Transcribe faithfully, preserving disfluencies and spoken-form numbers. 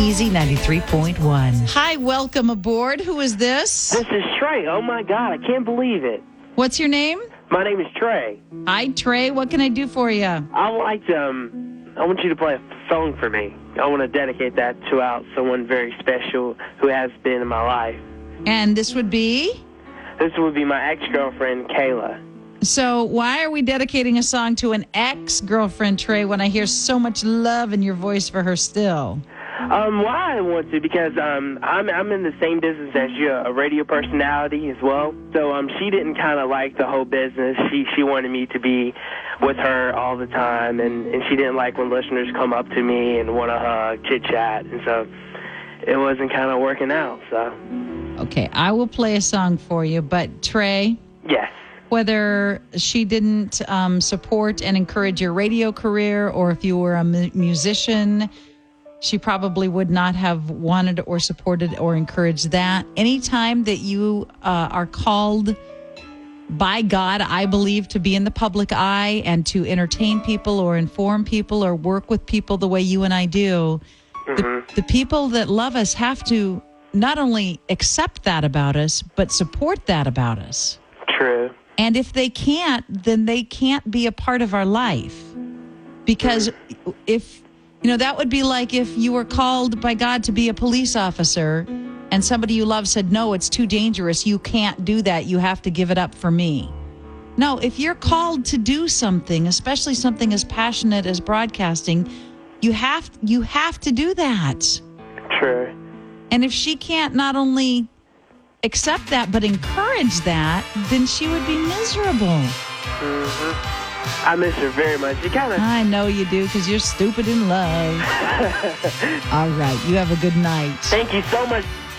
Easy ninety-three point one. Hi, welcome aboard. Who is this? This is Trey. Oh, my God. I can't believe it. What's your name? My name is Trey. Hi, Trey. What can I do for you? I would like to, um, I want you to play a song for me. I want to dedicate that to out someone very special who has been in my life. And this would be? This would be my ex-girlfriend, Kayla. So why are we dedicating a song to an ex-girlfriend, Trey, when I hear so much love in your voice for her still? Um, why I want to, because um, I'm I'm in the same business as you, a radio personality as well. So um, she didn't kind of like the whole business. She she wanted me to be with her all the time, and, and she didn't like when listeners come up to me and want to hug, chit-chat, and so it wasn't kind of working out. So okay, I will play a song for you, but Trey? Yes. Whether she didn't um, support and encourage your radio career, or if you were a mu- musician, she probably would not have wanted or supported or encouraged that. Anytime that you uh, are called by God, I believe, to be in the public eye and to entertain people or inform people or work with people the way you and I do, mm-hmm. the, the people that love us have to not only accept that about us, but support that about us. True. And if they can't, then they can't be a part of our life. Because mm. if... You know, that would be like if you were called by God to be a police officer and somebody you love said, no, it's too dangerous. You can't do that. You have to give it up for me. No, if you're called to do something, especially something as passionate as broadcasting, you have you have to do that. True. And if she can't not only accept that but encourage that, then she would be miserable. Mm-hmm. I miss her very much. You kind of. I know you do, because you're stupid in love. All right. You have a good night. Thank you so much.